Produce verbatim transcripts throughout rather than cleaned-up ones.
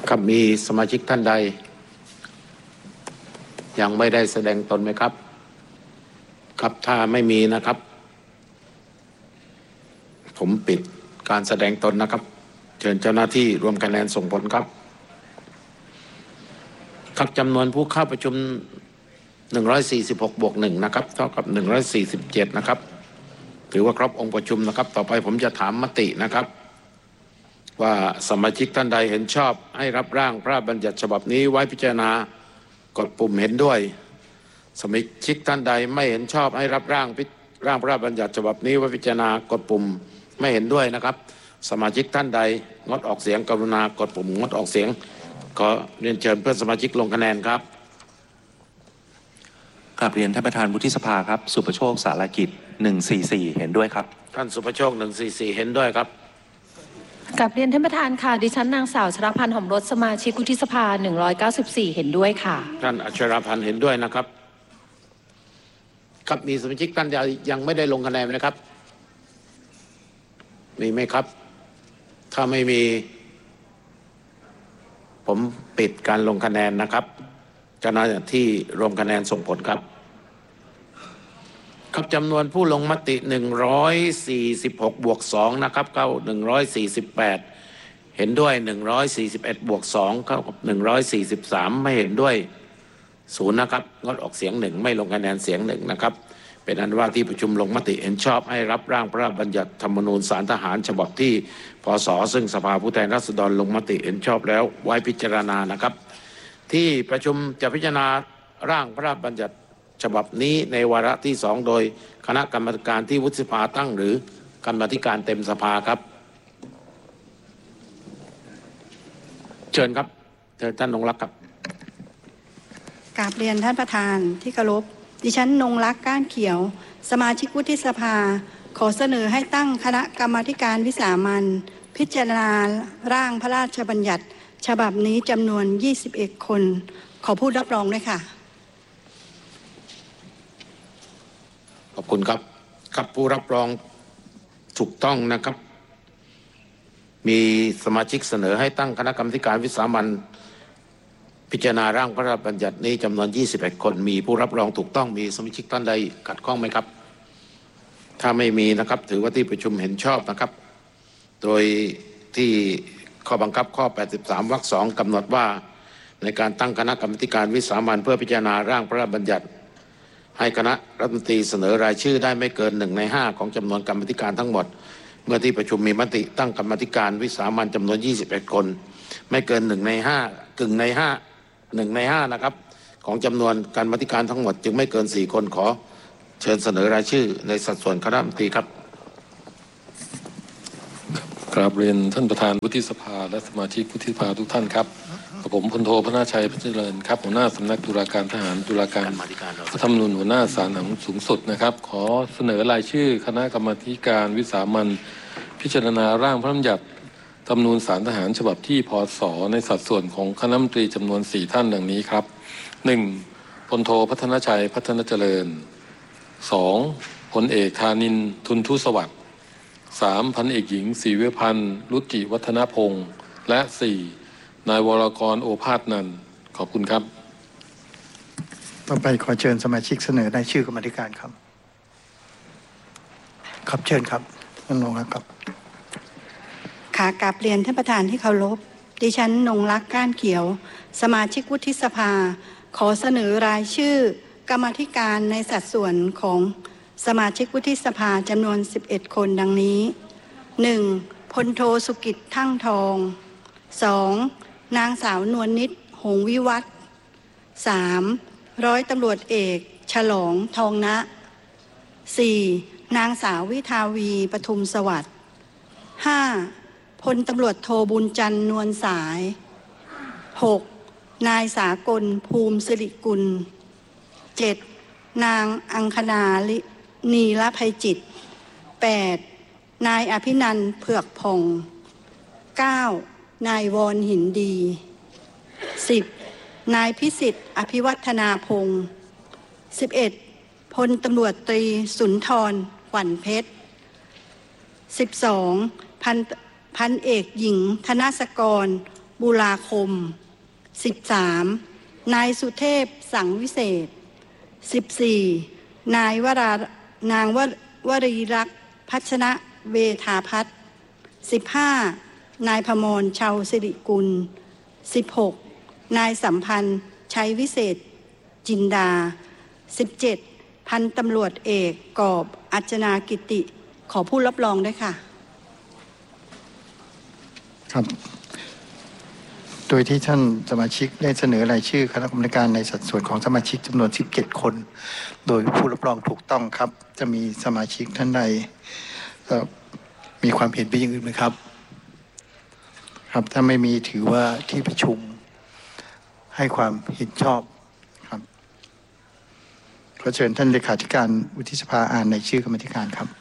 ครับมีสมาชิกท่านใดยังไม่ได้แสดงตนไหมครับครับถ้าไม่มีนะครับผมปิดการแสดงตนนะครับเชิญเจ้าหน้าที่รวมคะแนนส่งผลครับครับจำนวนผู้เข้าประชุมหนึ่งร้อยสี่สิบหกบวกหนึ่งนะครับเท่ากับหนึ่งร้อยสี่สิบเจ็ดนะครับถือว่าครบองค์ประชุมนะครับต่อไปผมจะถามมตินะครับว่าสมาชิกท่านใดเห็นชอบให้รับร่างพระราชบัญญัติฉบับนี้ไว้พิจารณากดปุ่มเห็นด้วยสมาชิกท่านใดไม่เห็นชอบให้รับร่างร่างพระราชบัญญัติฉบับนี้ไว้พิจารณากดปุ่มไม่เห็นด้วยนะครับสมาชิกท่านใดงดออกเสียงกรุณากดปุ่มงดออกเสียงขอเรียนเชิญเพื่อนสมาชิกลงคะแนนครับกราบเรียนท่านประธานวุฒิสภาครับสุประโชคสารกิจหนึ่งสี่สี่เห็นด้วยครับท่านสุประโชคหนึ่งสี่สี่เห็นด้วยครับกราบเรียนท่านประธานค่ะดิฉันนางสาวชรพันธ์หอมรสสมาชิกวุฒิสภาหนึ่งร้อยเก้าสิบสี่เห็นด้วยค่ะท่านอัชรพันธ์เห็นด้วยนะครับครับมีสมาชิกท่านยังไม่ได้ลงคะแนนนะครับมีไหมครับถ้าไม่มีผมปิดการลงคะแนนนะครับเจ้าหน้าที่รวมคะแนนส่งผลครับครับจำนวนผู้ลงมติหนึ่งร้อยสี่สิบหกบวกสองนะครับเข้าหนึ่งร้อยสี่สิบแปดเห็นด้วยหนึ่งร้อยสี่สิบเอ็ดบวกสองเข้ากับหนึ่งร้อยสี่สิบสามไม่เห็นด้วยศูนย์นะครับงดออกเสียงหนึ่งไม่ลงคะแนนเสียงหนึ่งนะครับเป็นอันว่าที่ประชุมลงมติเห็นชอบให้รับร่างพระราชบัญญัติธรรมนูญศาลทหารฉบับที่พศซึ่งสภาผู้แทนราษฎรลงมติเห็นชอบแล้วไว้พิจารณานะครับที่ประชุมจะพิจารณาร่างพระราชบัญญัติฉบับนี้ในวาระที่สองโดยคณะกรรมการที่วุฒิสภาตั้งหรือกรรมาธิการเต็มสภาครับเชิญครับเชิญท่านนงลักษ์ครับกราบเรียนท่านประธานที่เคารพดิฉันนงลักษ์ก้านเขียวสมาชิกวุฒิสภาขอเสนอให้ตั้งคณะกรรมาธิการวิสามัญพิจารณาร่างพระราชบัญญัติฉบับนี้จำนวนยี่สิบเอ็ดคนขอผู้รับรองด้วยค่ะขอบคุณครับครับผู้รับรองถูกต้องนะครับมีสมาชิกเสนอให้ตั้งคณะกรรมการวิสามัญพิจารณาร่างพระราชบัญญัตินี้จำนวนยี่สิบเอ็ดคนมีผู้รับรองถูกต้องมีสมาชิกท่านใดขัดข้องไหมครับถ้าไม่มีนะครับถือว่าที่ประชุมเห็นชอบนะครับโดยที่ข้อบังคับข้อแปดสิบสามวรรคสองกำหนดว่าในการตั้งคณะกรรมการวิสามัญเพื่อพิจารณาร่างพระราชบัญญัติให้คณะรัฐมนตรีเสนอรายชื่อได้ไม่เกินหนึ่งในห้าของจำนวนกรรมการทั้งหมดเมื่อที่ประชุมมีมติตั้งกรรมการวิสามัญจำนวนยี่สิบเอ็ดคนไม่เกินหนึ่งในห้ากึ่งในห้าหนึ่งในห้านะครับของจำนวนกรรมการทั้งหมดจึงไม่เกินสี่คนขอเชิญเสนอรายชื่อในสัดส่วนคณะรัฐมนตรีครับกราบเรียนท่านประธานวุฒิสภาและสมาชิกวุฒิสภาทุกท่านครับผมพลโทพระนาชัยพัชเจริญครับหัวหน้าสำนักตุลาการทหารตุลาการรัฐธรรมนูญหัวหน้าศาลสูงสุดนะครับขอเสนอรายชื่อคณะกรรมาธิการวิสามัญพิจารณาร่างพระราชบัญญัติธรรมนูญศาลทหารฉบับที่พศในสัดส่วนของคณะรัฐมนตรีจำนวนสี่ท่านดังนี้ครับหนึ่งพลโทพัฒนชัยพัฒนเจริญสองพลเอกธานินทร์ทุนทุสวัสดิ์สามพันเอกหญิงศรีเวชพันธ์รุจิวัฒนพงศ์และสี่นายวรกรโอภาสนันท์ขอบคุณครับต่อไปขอเชิญสมาชิกเสนอรายชื่อกรรมธิการครับครับเชิญครับท่านนงลักษ์ครับค่ะกราบเรียนท่านประธานที่เคารพดิฉันนงลักษ์ก้านเขียวสมาชิกวุฒิสภาขอเสนอรายชื่อกรรมธิการในสัดส่วนของสมาชิกวุฒิสภาจำนวนสิบเอ็ดคนดังนี้หนึ่งพลโทสุกิจทั่งทองสองนางสาวนวลนิดหงวิวัฒน์สามร้อยตำรวจเอกฉลองทองนะสี่นางสาววิทาวีปทุมสวัสดิ์ห้าพลตำรวจโทบุญจันทร์นวลสายหกนายสากลภูมิสิริกุลเจ็ดนางอังคณานีรภัยจิตแปดนายอภินันท์เผือกพองเก้านายวรหินดีสิบนายพิสิทธิ์อภิวัฒนาพงศ์สิบเอ็ดพลตำรวจตรีสุนทรขวัญเพชรสิบสองพันพันเอกหญิงธนสกรบุราคมสิบสามนายสุเทพสังวิเศษสิบสี่นายวรานางววรีรักษ์พัชนะเวทาพัฒน์สิบห้านายพมรชาวสิริกุลสิบหกนายสัมพันธ์ชัยวิเศษจินดาสิบเจ็ดพันตำรวจเอกกอบอัจนากิติขอผู้รับรองด้วยค่ะครับโดยที่ท่านสมาชิกได้เสนอรายชื่อคณะกรรมการในสัดส่วนของสมาชิกจำนวนสิบเจ็ดคนโดยผู้รับรองถูกต้องครับจะมีสมาชิกท่านใดมีความเห็นเป็นอย่างอื่นไหมครับครับถ้าไม่มีถือว่าที่ประชุมให้ความเห็นชอบครับขอเชิญท่านเลขาธิการวุฒิสภาอ่านในชื่อกรรมธิการครับ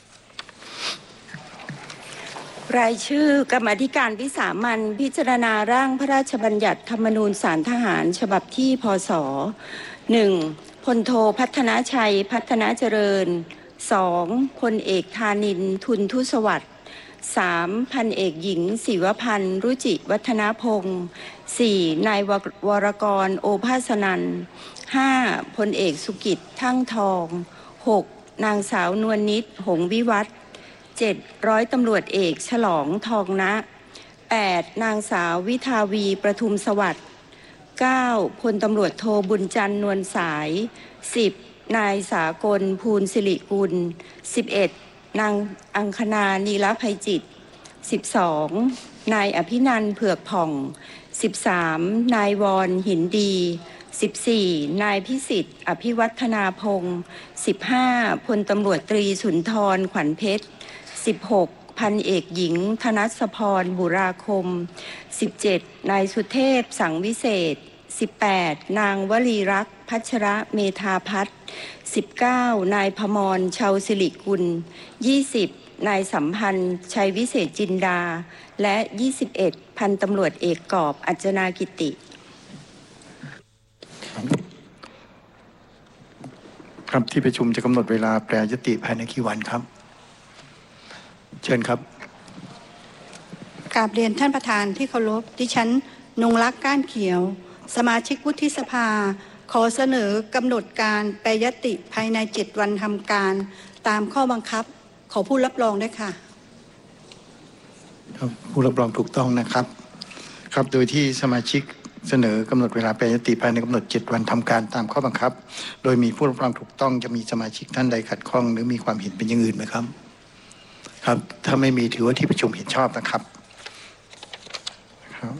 รายชื่อกรรมาธิการวิสามัญพิจารณาร่างพระราชบัญญัติธรรมนูญศาลทหารฉบับที่พศหนึ่งพลโทพัฒนาชัยพัฒนาเจริญสองพลเอกธานินทร์ทุนทุสวัสดิ์สามพันเอกหญิงศิวพันธ์รุจิวัฒนพงศ์สี่นายวรกรโอภาสนันท์ห้าพลเอกสุกิจทั่งทองหกนางสาวนวลนิดหงส์วิวัฒน์เจ็ดร้อยตำรวจเอกฉลองทองนะแปดนางสาววิภาวีประทุมสวัสดิ์เก้าพลตำรวจโทบุญจันทร์นวลสายสิบนายสากลภูลสิริกุลสิบเอ็ดนางอังคณานีรภัยจิตสิบสองนายอภินันท์เผือกผ่องสิบสามนายวรหินดีสิบสี่นายพิสิทธิ์อภิวัฒนาพงศ์สิบห้าพลตำรวจตรีสุนทรขวัญเพชรสิบหกพันเอกหญิงธนัสพรบุราคมสิบเจ็ดนายสุเทพสังวิเศษสิบแปดนางวลีรักษ์พัชระเมธาพัฒน์สิบเก้านายพมรชาวสิริกุลยี่สิบนายสัมพันธ์ชัยวิเศษจินดาและยี่สิบเอ็ดพันตำรวจเอกกอบอัจนากิติครับที่ประชุมจะกำหนดเวลาแปรยติภายในกี่วันครับเชิญครับกราบเรียนท่านประธานที่เคารพดิฉันนงรักก้านเขียวสมาชิกวุฒิสภาขอเสนอกำหนดการแปรยติภายในเจ็ดวันทำการตามข้อบังคับขอผู้รับรองด้วยค่ะครับผู้รับรองถูกต้องนะครับครับโดยที่สมาชิกเสนอกำหนดเวลาแปรยติภายในกำหนดเจ็ดวันทำการตามข้อบังคับโดยมีผู้รับรองถูกต้องจะมีสมาชิกท่านใดขัดข้องหรือมีความเห็นเป็นอย่างอื่นไหมครับครับถ้าไม่มีถือว่าที่ประชุมเห็นชอบนะครับครับ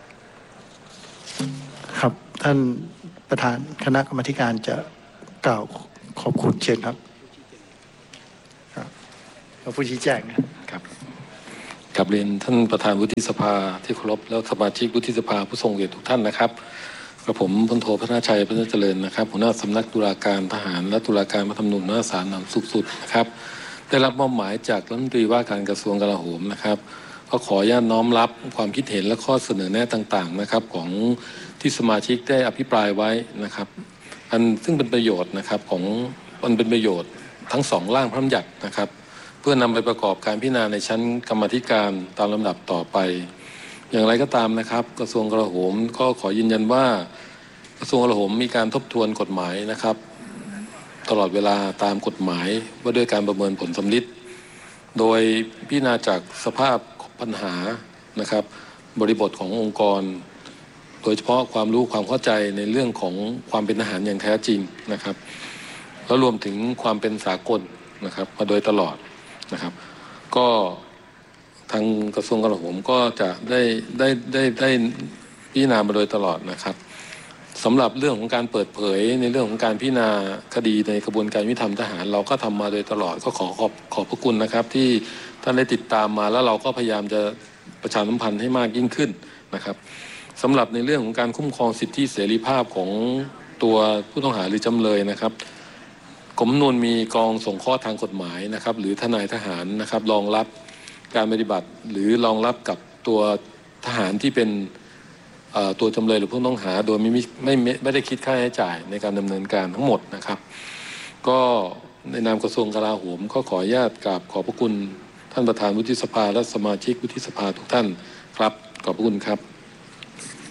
ครับท่านประธานคณะกรรมการจะกล่าวขอบคุณเชิญครับครับเราผู้ชี้แจงนะครับกลับเรียนท่านประธานวุฒิสภาที่เคารพแล้วสมาชิกวุฒิสภาผู้ทรงเกียรติทุกท่านนะครับกระผมพลโทพัฒนาชัยพัฒนาเจริญนะครับหัวหน้าสำนักตุลาการทหารและตุลาการพระธรรมนูญหน้าศาลนำสุขสุดนะครับได้รับมอบหมายจากรัฐมนตรีว่าการกระทรวงกลาโหมนะครับก็ขออนุญาตน้อมรับความคิดเห็นและข้อเสนอแนะต่างๆนะครับของที่สมาชิกได้อภิปรายไว้นะครับอันซึ่งเป็นประโยชน์นะครับของมันเป็นประโยชน์ทั้งสองร่างพระราชบัญญัตินะครับเพื่อนำไปประกอบการพิจารณาในชั้นกรรมาธิการตามลำดับต่อไปอย่างไรก็ตามนะครับกระทรวงกลาโหมก็ขอยืนยันว่ากระทรวงกลาโหมมีการทบทวนกฎหมายนะครับตลอดเวลาตามกฎหมายว่าด้วยการประเมินผลสำลิดโดยพิจารณาจากสภาพปัญหานะครับบริบทขององค์กรโดยเฉพาะความรู้ความเข้าใจในเรื่องของความเป็นทหารอย่างแท้จริงนะครับแล้วรวมถึงความเป็นสากลนะครับมาโดยตลอดนะครับก็ทางกระทรวงกลาโหมก็จะได้ได้ได้ได้พิจารณามาโดยตลอดนะครับสำหรับเรื่องของการเปิดเผยในเรื่องของการพิจารณาคดีในกระบวนการยุติธรรมทหารเราก็ทำมาโดยตลอดก็ขอขอบขอบพระคุณนะครับที่ท่านได้ติดตามมาแล้วเราก็พยายามจะประชาสัมพันธ์ให้มากยิ่งขึ้นนะครับสำหรับในเรื่องของการคุ้มครองสิทธิเสรีภาพของตัวผู้ต้องหาหรือจำเลยนะครับกรมนวลมีกองส่งข้อทางกฎหมายนะครับหรือทนายทหารนะครับรองรับการปฏิบัติหรือรองรับกับตัวทหารที่เป็นตัวจำเลยหรือผู้ต้องหาโดยไม่ไม่ไม่ได้คิดค่าใช้จ่ายในการดำเนินการทั้งหมดนะครับก็ในนามกระทรวงกลาโหมก็ขออนุญาตกราบขอบพระคุณท่านประธานวุฒิสภาและสมาชิกวุฒิสภาทุกท่านครับขอบพระคุณครับ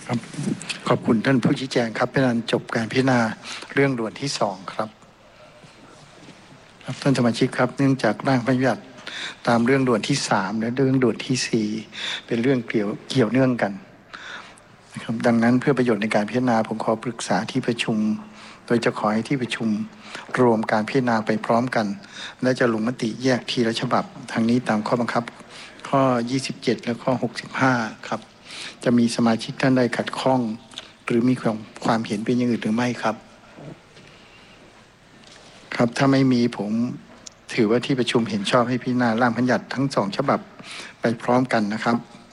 ครับขอบคุณท่านผู้ชี้แจงครับเป็นอันจบการพิจารณาเรื่องด่วนที่สองครับครับท่านสมาชิกครับเนื่องจากร่างพระราชบัญญัติตามเรื่องด่วนที่สามและเรื่องด่วนที่สี่เป็นเรื่องเกี่ยวเกี่ยวเนื่องกันนะครับดังนั้นเพื่อประโยชน์ในการพิจารณาผมขอปรึกษาที่ประชุมโดยจะขอให้ที่ประชุมรวมการพิจารณาไปพร้อมกันและจะลงมติแยกทีละฉบับทางนี้ตามข้อบังคับข้อยี่สิบเจ็ดและข้อหกสิบห้าครับจะมีสมาชิกท่านใดขัดข้องหรือมีความความเห็นเป็นอย่างอื่นหรือไม่ครับครับถ้าไม่มีผมถือว่าที่ประชุมเห็นชอบให้พิจารณาร่างบัญญัติทั้งสองฉบับไปพร้อมกันนะครับ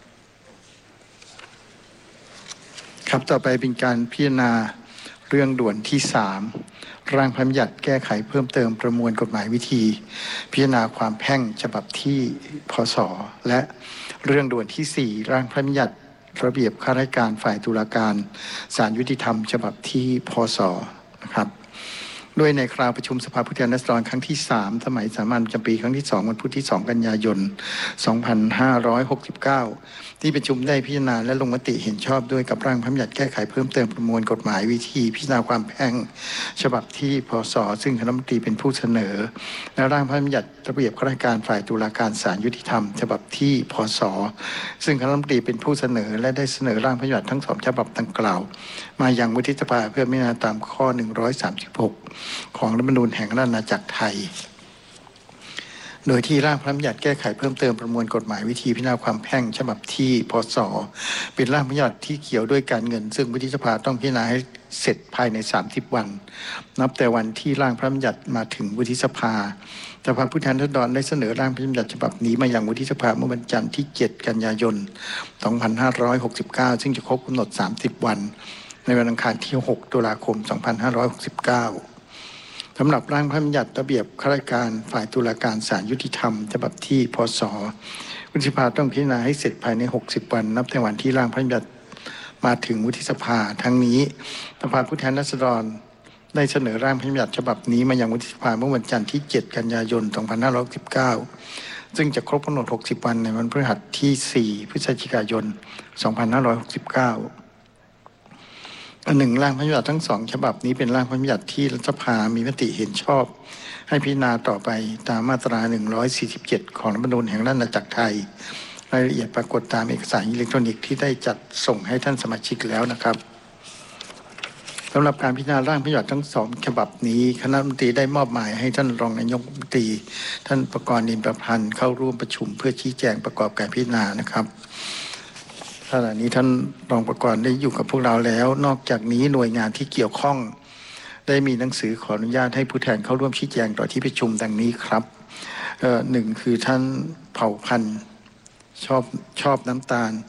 ครับต่อไปเป็นการพิจารณาเรื่องด่วนที่สามร่างพระราชบัญญัติแก้ไขเพิ่มเติมประมวลกฎหมายวิธีพิจารณาความแพ่งฉบับที่พศและเรื่องด่วนที่สี่ร่างพระราชบัญญัติระเบียบข้าราชการฝ่ายตุลาการศาลยุติธรรมฉบับที่พศนะครับโดยในคราวประชุมสภาผู้แทนราษฎรครั้งที่สามสมัยสามัญประจำปีครั้งที่สองวันพุธที่สองกันยายนสองพันห้าร้อยหกสิบเก้าที่ประชุมได้พิจารณาและลงมติเห็นชอบด้วยกับร่างพระราชบัญญัติแก้ไขเพิ่มเติมประมวลกฎหมายวิธีพิจารณาความแพ่งฉบับที่พศซึ่งคณะรัฐมนตรีเป็นผู้เสนอและร่างพระราชบัญญัติระเบียบข้าราชการฝ่ายตุลาการศาลยุติธรรมฉบับที่พศซึ่งคณะรัฐมนตรีเป็นผู้เสนอและได้เสนอร่างพระราชบัญญัติทั้งสองฉบับดังกล่าวมายังวุฒิสภาเพื่อพิจารณาตามข้อหนึ่งร้อยสามสิบหกของรัฐธรรมนูญแห่งราชอาณาจักรไทยโดยที่ร่างพระราชบัญญัติแก้ไขเพิ่มเติมประมวลกฎหมายวิธีพิจารณาความแพ่งฉบับที่พศเป็นร่างพระราชบัญญัติที่เกี่ยวด้วยการเงินซึ่งวุฒิสภาต้องพิจารณาให้เสร็จภายในสามสิบวันนับแต่วันที่ร่างพระราชบัญญัติมาถึงวุฒิสภาสภาผู้แทนราษฎรได้เสนอร่างพระราชบัญญัติฉบับนี้มายังวุฒิสภาเมื่อวันจันทร์ที่เจ็ดกันยายนสองพันห้าร้อยหกสิบเก้าซึ่งจะครบกำหนดสามสิบวันในวันอังคารที่หกตุลาคมสองพันห้าร้อยหกสิบเก้าสำหรับร่างพระราชบัญญัติระเบียบข้าราชการฝ่ายตุลาการศาลยุติธรรมฉบับที่พศวุฒิสภาต้องพิจารณาให้เสร็จภายในหกสิบวันนับแต่วันที่ร่างพระราชบัญญัติมาถึงวุฒิสภาทั้งนี้สภาผู้แทนราษฎรได้เสนอร่างพระราชบัญญัติฉบับนี้มายังวุฒิสภาเมื่อวันจันทร์ที่เจ็ดกันยายนสองพันห้าร้อยหกสิบเก้าซึ่งจะครบกำหนดหกสิบวันในวันพฤหัสที่สี่พฤศจิกายนสองพันห้าร้อยหกสิบเก้าอันหนึ่งร่างพระราชบัญญัติทั้งสองฉบับนี้เป็นร่างพระราชบัญญัติที่รัฐสภามีมติเห็นชอบให้พิจารณาต่อไปตามมาตราหนึ่งร้อยสี่สิบเจ็ดของรัฐธรรมนูญแห่งราชอาณาจักรไทยรายละเอียดปรากฏตามเอกสารอิเล็กทรอนิกส์ที่ได้จัดส่งให้ท่านสมาชิกแล้วนะครับสำหรับการพิจารณาร่างพระราชบัญญัติทั้งสองฉบับนี้คณะรัฐมนตรีได้มอบหมายให้ท่านรองนายกรัฐมนตรีท่านประกรณ์ นินประพันธ์เข้าร่วมประชุมเพื่อชี้แจงประกอบการพิจารณานะครับขณะนี้ท่านรองประกรณ์ได้อยู่กับพวกเราแล้วนอกจากนี้หน่วยงานที่เกี่ยวข้องได้มีหนังสือขออนุญาตให้ผู้แทนเข้าร่วมชี้แจงต่อที่ประชุมดังนี้ครับเอ่อหนึ่งคือท่านเผ่าพันธุ์ชอบชอบน้ำตาล